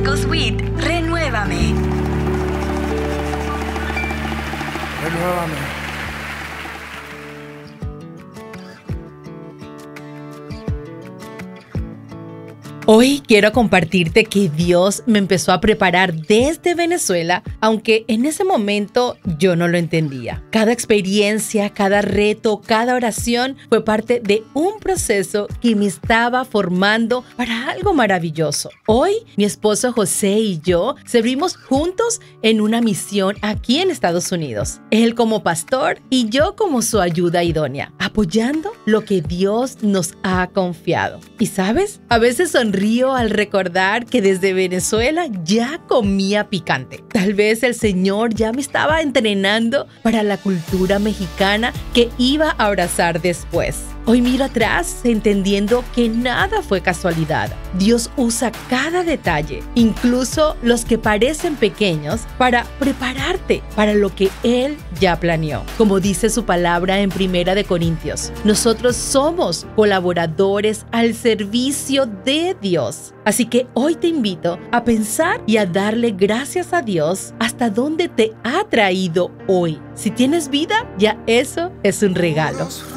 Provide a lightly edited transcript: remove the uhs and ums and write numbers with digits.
Marcos Witt, Renuévame. Renuévame. Hoy quiero compartirte que Dios me empezó a preparar desde Venezuela, aunque en ese momento yo no lo entendía. Cada experiencia, cada reto, cada oración fue parte de un proceso que me estaba formando para algo maravilloso. Hoy, mi esposo José y yo servimos juntos en una misión aquí en Estados Unidos. Él como pastor y yo como su ayuda idónea, apoyando lo que Dios nos ha confiado. ¿Y sabes? A veces sonrío al recordar que desde Venezuela ya comía picante. Tal vez el Señor ya me estaba entrenando para la cultura mexicana que iba a abrazar después. Hoy miro atrás entendiendo que nada fue casualidad. Dios usa cada detalle, incluso los que parecen pequeños, para prepararte para lo que Él ya planeó. Como dice su palabra en 1 de Corintios, nosotros somos colaboradores al servicio de Dios. Así que hoy te invito a pensar y a darle gracias a Dios hasta dónde te ha traído hoy. Si tienes vida, ya eso es un regalo.